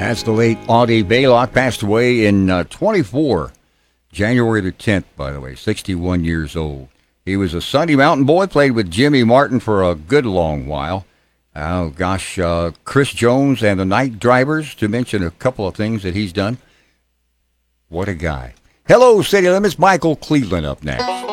That's the late Audie Baylock, passed away in 24, January the 10th, by the way, 61 years old. He was a Sunday Mountain boy, played with Jimmy Martin for a good long while. Oh, gosh, Chris Jones and the Night Drivers, to mention a couple of things that he's done. What a guy. Hello, City Limits. Michael Cleveland up next.